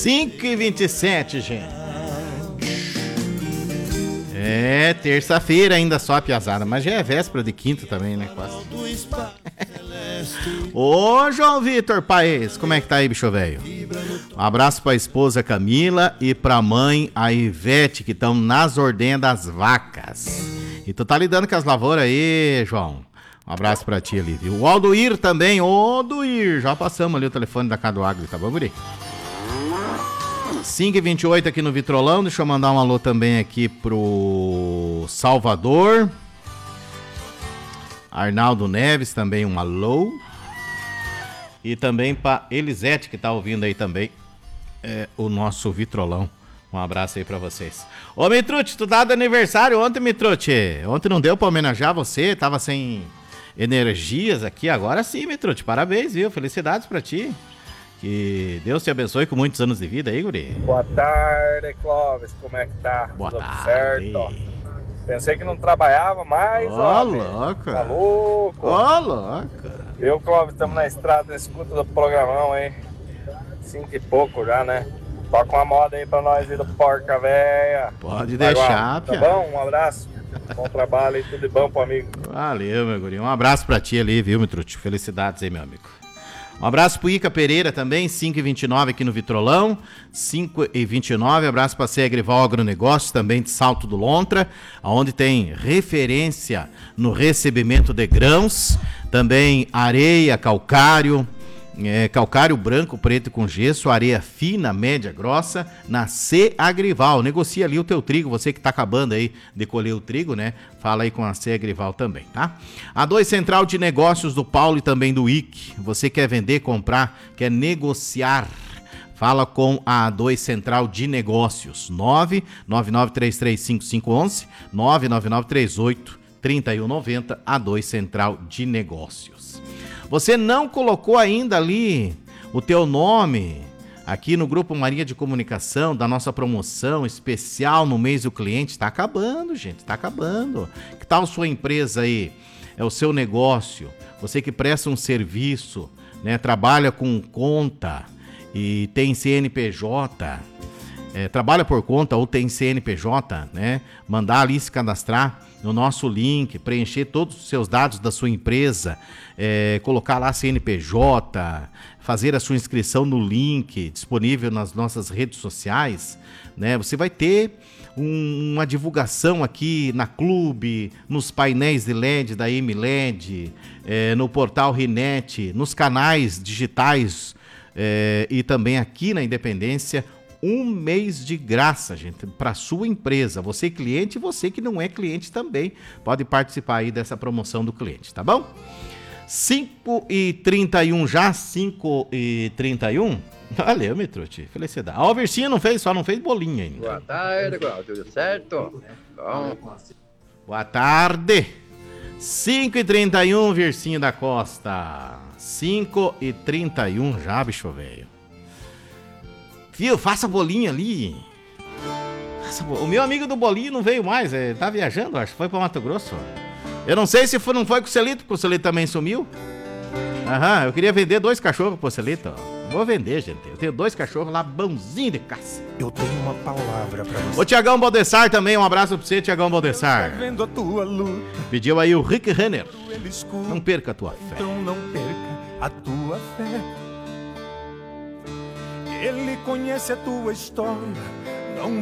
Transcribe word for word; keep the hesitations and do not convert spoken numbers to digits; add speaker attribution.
Speaker 1: cinco e vinte e sete, gente. É, terça-feira ainda só a piazada, mas já é véspera de quinta também, né? Quase. Ô, João Vitor Paes, como é que tá aí, bicho velho? Um abraço pra esposa Camila e pra mãe, a Ivete, que estão nas ordenhas das vacas. E tu tá lidando com as lavouras aí, João. Um abraço pra ti ali, viu? O Aldoir também, ô, Aldoir, já passamos ali o telefone da Cado Agro, tá bom, guri? cinco e vinte e oito aqui no Vitrolão. Deixa eu mandar um alô também aqui pro Salvador. Arnaldo Neves também, um alô. E também pra Elisete, que tá ouvindo aí também é, o nosso Vitrolão. Um abraço aí pra vocês. Ô, Mitrute, tu tá de aniversário ontem, Mitrute. Ontem não deu pra homenagear você, tava sem energias aqui. Agora sim, Mitrute, parabéns, viu? Felicidades pra ti. Que Deus te abençoe com muitos anos de vida aí, guri.
Speaker 2: Boa tarde, Clóvis. Como é que tá?
Speaker 1: Boa
Speaker 2: Tudo
Speaker 1: tarde.
Speaker 2: certo? Pensei que não trabalhava mais,
Speaker 1: Ô,
Speaker 2: ó.
Speaker 1: louco.
Speaker 2: Tá louco?
Speaker 1: Ô, louco.
Speaker 2: Eu, Clóvis, estamos na estrada, na escuta do programão, hein? Cinco e pouco já, né? Toca uma moda aí pra nós ir do Porca Véia.
Speaker 1: Pode deixar,
Speaker 2: Tá
Speaker 1: pia.
Speaker 2: bom? Um abraço. Bom trabalho aí, tudo de bom pro amigo.
Speaker 1: Valeu, meu guri. Um abraço pra ti ali, viu, Mitrute? Felicidades aí, meu amigo. Um abraço pro Ica Pereira também, cinco e vinte e nove aqui no Vitrolão, cinco e vinte e nove, abraço para a Agrival Agronegócios, também de Salto do Lontra, onde tem referência no recebimento de grãos, também areia, calcário, é, calcário branco, preto com gesso, areia fina, média, grossa, na C Agrival. Negocia ali o teu trigo, você que tá acabando aí de colher o trigo, né? Fala aí com a C Agrival também, tá? A dois Central de Negócios do Paulo e também do I C. Você quer vender, comprar, quer negociar? Fala com a A dois Central de Negócios. nove nove nove três três cinco cinco um um, nove nove nove três oito três um nove zero, A dois Central de Negócios. Você não colocou ainda ali o teu nome aqui no Grupo Maria de Comunicação da nossa promoção especial no mês do cliente? Está acabando, gente, está acabando. Que tal sua empresa aí? É o seu negócio, você que presta um serviço, né? Trabalha com conta e tem C N P J, é, trabalha por conta ou tem C N P J, né? Mandar ali se cadastrar no nosso link, preencher todos os seus dados da sua empresa, é, colocar lá C N P J, fazer a sua inscrição no link disponível nas nossas redes sociais, né? Você vai ter um, uma divulgação aqui na Clube, nos painéis de L E D da M L E D, é, no portal Rinet, nos canais digitais é, e também aqui na Independência. Um mês de graça, gente, para sua empresa. Você cliente e você que não é cliente também pode participar aí dessa promoção do cliente, tá bom? cinco e trinta e um já, cinco e trinta e um. Valeu, Mitrute, felicidade. Ó, o Virsinho não fez, só não fez bolinha ainda.
Speaker 3: Boa tarde, Cláudio, tudo certo? Bom.
Speaker 1: Boa tarde. cinco e trinta e um, Virsinho da Costa. cinco e trinta e um já, bicho velho. Fio, faça bolinha ali. Faça bo... O meu amigo do bolinho não veio mais, é, tá viajando, acho que foi pra Mato Grosso. Eu não sei se foi, não foi com o Celito, porque o Celito também sumiu. Aham, eu queria vender dois cachorros pro Celito. Vou vender, gente. Eu tenho dois cachorros lá, bonzinho de caça.
Speaker 4: Eu tenho uma palavra pra você.
Speaker 1: Ô, Tiagão Baldessar também, um abraço pra você, Tiagão Baldessar.
Speaker 4: Vendo a tua luta,
Speaker 1: pediu aí o Rick Renner. Não perca a tua fé.
Speaker 4: Então não perca a tua fé. Ele conhece a tua história,